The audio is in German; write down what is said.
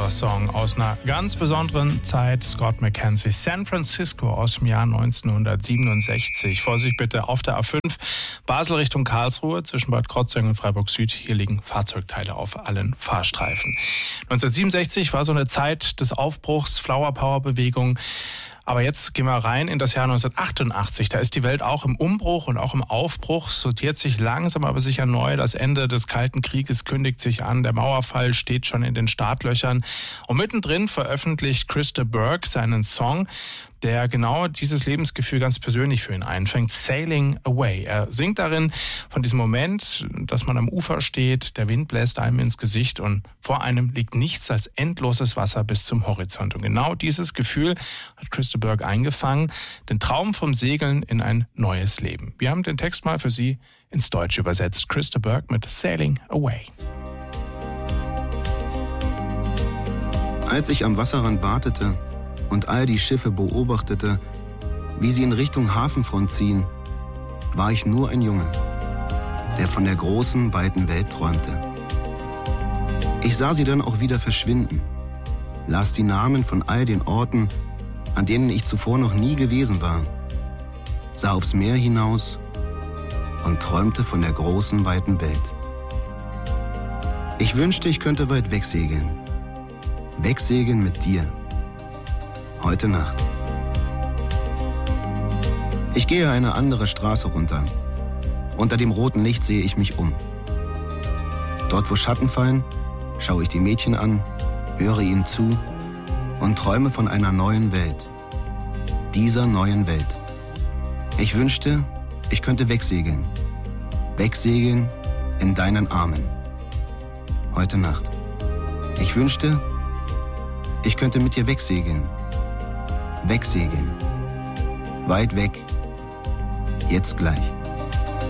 September-Song aus einer ganz besonderen Zeit. Scott McKenzie, San Francisco aus dem Jahr 1967. Vorsicht bitte auf der A5, Basel Richtung Karlsruhe, zwischen Bad Krozingen und Freiburg Süd. Hier liegen Fahrzeugteile auf allen Fahrstreifen. 1967 war so eine Zeit des Aufbruchs, Flower Power Bewegung. Aber jetzt gehen wir rein in das Jahr 1988. Da ist die Welt auch im Umbruch und auch im Aufbruch, sortiert sich langsam aber sicher neu. Das Ende des Kalten Krieges kündigt sich an. Der Mauerfall steht schon in den Startlöchern. Und mittendrin veröffentlicht Chris de Burgh seinen Song, der genau dieses Lebensgefühl ganz persönlich für ihn einfängt, Sailing Away. Er singt darin von diesem Moment, dass man am Ufer steht, der Wind bläst einem ins Gesicht und vor einem liegt nichts als endloses Wasser bis zum Horizont. Und genau dieses Gefühl hat Chris de Burgh eingefangen, den Traum vom Segeln in ein neues Leben. Wir haben den Text mal für Sie ins Deutsche übersetzt. Chris de Burgh mit Sailing Away. Als ich am Wasserrand wartete und all die Schiffe beobachtete, wie sie in Richtung Hafenfront ziehen, war ich nur ein Junge, der von der großen, weiten Welt träumte. Ich sah sie dann auch wieder verschwinden, las die Namen von all den Orten, an denen ich zuvor noch nie gewesen war, sah aufs Meer hinaus und träumte von der großen, weiten Welt. Ich wünschte, ich könnte weit wegsegeln. Wegsegeln mit dir. Heute Nacht. Ich gehe eine andere Straße runter. Unter dem roten Licht sehe ich mich um. Dort, wo Schatten fallen, schaue ich die Mädchen an, höre ihnen zu und träume von einer neuen Welt. Dieser neuen Welt. Ich wünschte, ich könnte wegsegeln. Wegsegeln in deinen Armen. Heute Nacht. Ich wünschte, ich könnte mit dir wegsegeln. Wegsegeln. Weit weg. Jetzt gleich.